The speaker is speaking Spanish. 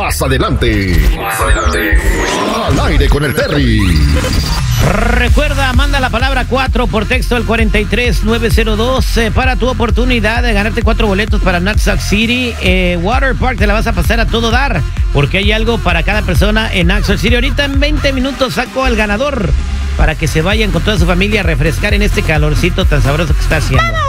Más adelante. Al aire con el Terry. Recuerda, manda la palabra 4 por texto al 43902 para tu oportunidad de ganarte 4 boletos para Naxac City. Water Park te la vas a pasar a todo dar, porque hay algo para cada persona en Naxac City. Ahorita en 20 minutos saco al ganador para que se vayan con toda su familia a refrescar en este calorcito tan sabroso que está haciendo.